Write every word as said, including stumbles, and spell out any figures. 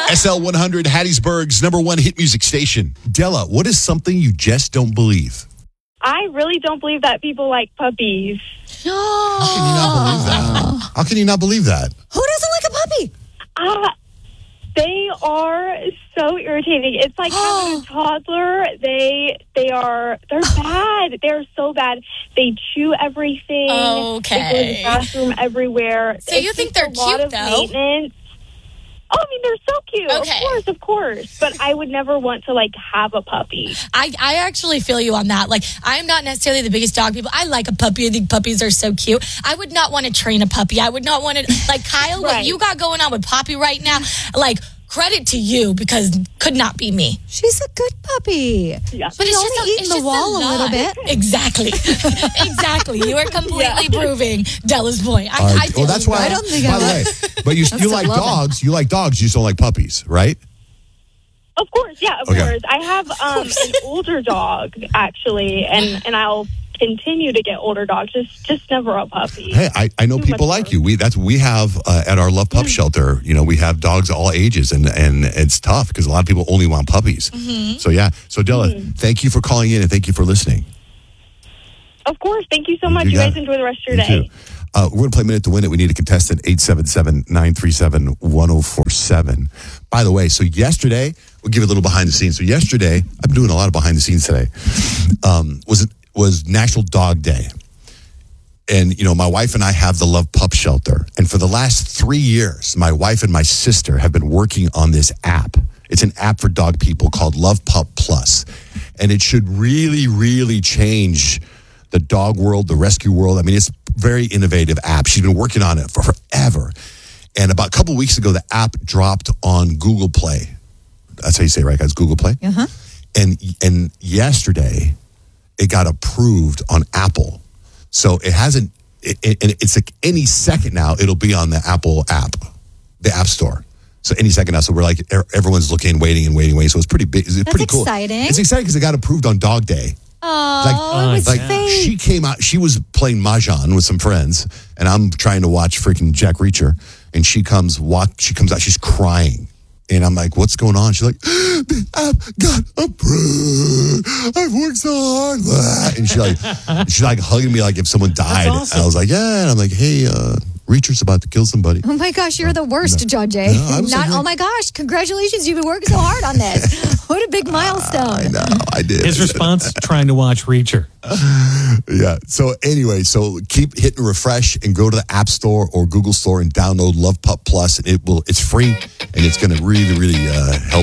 S L one hundred, Hattiesburg's number one hit music station. Della, what is something you just don't believe? I really don't believe that people like puppies. How can you not believe that? How can you not believe that? Who doesn't like a puppy? Uh, they are so irritating. It's like having a toddler. They they are they're bad. They're so bad. They chew everything. Okay. They go to the bathroom everywhere. So it's you think just they're a lot cute, of though? maintenance. Oh, I mean, they're so cute. Okay. Of course, of course. But I would never want to, like, have a puppy. I, I actually feel you on that. Like, I'm not necessarily the biggest dog people. I like a puppy. I think puppies are so cute. I would not want to train a puppy. I would not want to, like, Kyle, what Right. you got going on with Poppy right now, like, credit to you because could not be me. She's a good puppy. Yeah. But it's only just a- eating it's the just wall a, lot. little bit. Exactly. Exactly. You are completely proving Della's point. I, All I right. feel Well, that's you. why. I don't think by I the like- way, but you you That's like loving. dogs. You like dogs. You just don't like puppies, right? Of course, yeah, of Okay. course. I have um, an older dog, actually, and, and I'll continue to get older dogs, just just never a puppy. Hey, I, I know Too people much like work. you. We that's we have uh, at our Love Pup shelter. You know, we have dogs all ages, and and it's tough because a lot of people only want puppies. So yeah. So Della, thank you for calling in and thank you for listening. Of course. Thank you so much. You You, got guys it. enjoy the rest of your You day. too. Uh, we're going to play Minute to Win It. We need a contestant, eight seven seven, nine three seven, one oh four seven. By the way, so yesterday, we'll give you a little behind the scenes. So yesterday, I'm doing a lot of behind the scenes today, um, was was National Dog Day. And, you know, my wife and I have the Love Pup Shelter. And for the last three years, my wife and my sister have been working on this app. It's an app for dog people called Love Pup Plus. And it should really, really change the dog world, the rescue world. I mean, it's a very innovative app. She's been working on it for forever. And about a couple of weeks ago, the app dropped on Google Play. That's how you say it, right, guys? Google Play? Uh-huh. And and yesterday, it got approved on Apple. So it hasn't, it, it, and it's like any second now, it'll be on the Apple app, the App Store. So any second now. So we're like, er- everyone's looking, waiting, and waiting, waiting. So it's pretty big. It's That's pretty cool. exciting. It's exciting because it got approved on Dog Day. Oh, it was like fake. she came out, she was playing Mahjong with some friends, and I'm trying to watch freaking Jack Reacher, and she comes walk, she comes out, she's crying. And I'm like, what's going on? She's like, the app got approved. I've worked so hard. And she like, she's like hugging me like if someone died. awesome. And I was like, yeah. And I'm like, hey, uh, Reacher's about to kill somebody. Oh my gosh, you're the worst, John Jay. No, I was Not, like- oh my gosh, congratulations, you've been working so hard on this. What a big milestone. I know, I did. His response, trying to watch Reacher. Yeah. So anyway, so keep hitting refresh and go to the App Store or Google Store and download Love Pup Plus. It will. It's free and it's going to really, really uh, help.